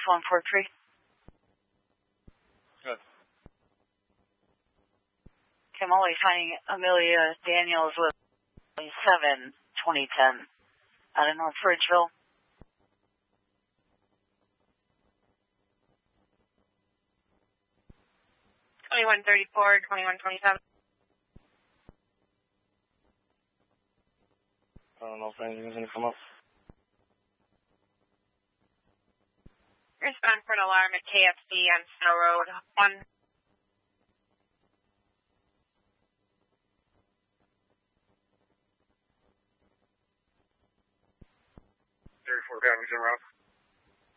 143. Good. Okay, I'm only finding Amelia Daniels with 7-2010 out of North Ridgeville. $21.34, $21.27. I don't know if anything's going to come up. Respond for an alarm at KFC on Snow Road. 1. 34 Gavin Route.